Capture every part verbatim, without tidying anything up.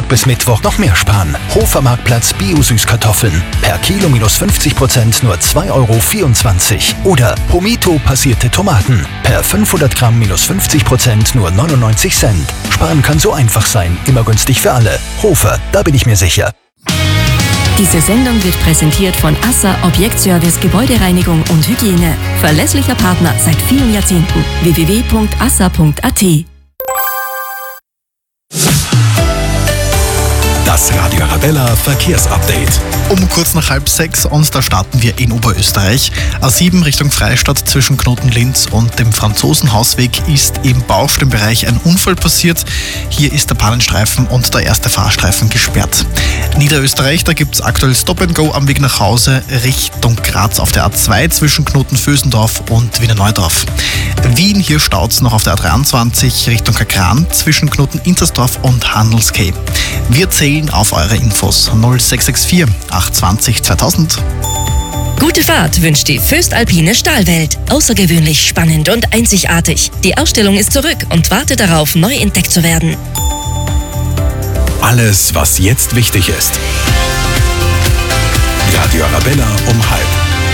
Montag bis Mittwoch noch mehr sparen. Hofer Marktplatz Bio-Süßkartoffeln. Per Kilo minus fünfzig Prozent nur zwei Euro vierundzwanzig. Oder Pomito passierte Tomaten. Per fünfhundert Gramm minus fünfzig Prozent nur neunundneunzig Cent. Sparen kann so einfach sein. Immer günstig für alle. Hofer, da bin ich mir sicher. Diese Sendung wird präsentiert von ASSA Objektservice Gebäudereinigung und Hygiene. Verlässlicher Partner seit vielen Jahrzehnten. w w w punkt assa punkt a t. Das Radio Arabella Verkehrsupdate. Um kurz nach halb sechs und da starten wir in Oberösterreich. A sieben Richtung Freistadt zwischen Knoten-Linz und dem Franzosenhausweg ist im Baustellenbereich ein Unfall passiert. Hier ist der Pannenstreifen und der erste Fahrstreifen gesperrt. Niederösterreich, da gibt es aktuell Stop and Go am Weg nach Hause Richtung Graz auf der A zwei zwischen Knoten-Vösendorf und Wiener Neudorf. Wien, hier staut es noch auf der A dreiundzwanzig Richtung Kakran zwischen Knoten-Intersdorf und Handelskay. Wir zählen auf eure Infos null sechs sechs vier acht zwanzig zweitausend. Gute Fahrt wünscht die Föstalpine Stahlwelt. Außergewöhnlich spannend und einzigartig. Die Ausstellung ist zurück und wartet darauf, neu entdeckt zu werden. Alles, was jetzt wichtig ist. Radio Arabella um halb.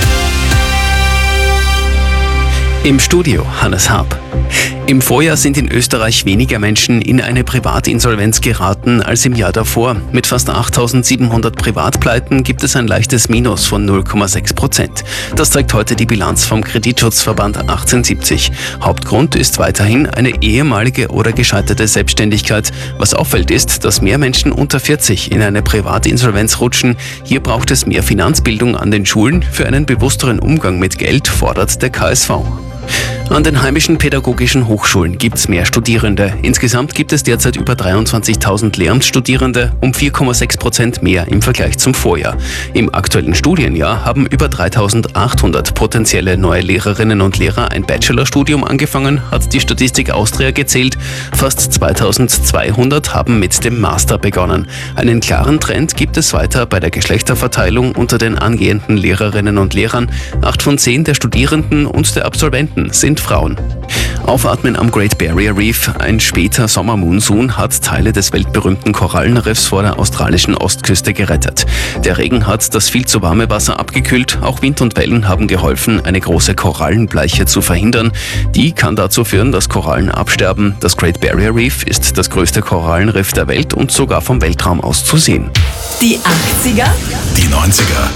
Im Studio Hannes Haab. Im Vorjahr sind in Österreich weniger Menschen in eine Privatinsolvenz geraten als im Jahr davor. Mit fast achttausendsiebenhundert Privatpleiten gibt es ein leichtes Minus von null Komma sechs Prozent. Das zeigt heute die Bilanz vom Kreditschutzverband achtzehnhundertsiebzig. Hauptgrund ist weiterhin eine ehemalige oder gescheiterte Selbstständigkeit. Was auffällt ist, dass mehr Menschen unter vierzig in eine Privatinsolvenz rutschen. Hier braucht es mehr Finanzbildung an den Schulen. Für einen bewussteren Umgang mit Geld fordert der K S V. An den heimischen pädagogischen Hochschulen gibt es mehr Studierende. Insgesamt gibt es derzeit über dreiundzwanzigtausend Lehramtsstudierende, um vier Komma sechs Prozent mehr im Vergleich zum Vorjahr. Im aktuellen Studienjahr haben über dreitausendachthundert potenzielle neue Lehrerinnen und Lehrer ein Bachelorstudium angefangen, hat die Statistik Austria gezählt. Fast zweitausendzweihundert haben mit dem Master begonnen. Einen klaren Trend gibt es weiter bei der Geschlechterverteilung unter den angehenden Lehrerinnen und Lehrern. Acht von zehn der Studierenden und der Absolventen sind Frauen. Aufatmen am Great Barrier Reef. Ein später Sommermonsun hat Teile des weltberühmten Korallenriffs vor der australischen Ostküste gerettet. Der Regen hat das viel zu warme Wasser abgekühlt. Auch Wind und Wellen haben geholfen, eine große Korallenbleiche zu verhindern. Die kann dazu führen, dass Korallen absterben. Das Great Barrier Reef ist das größte Korallenriff der Welt und sogar vom Weltraum aus zu sehen. Die achtziger, Die neunziger.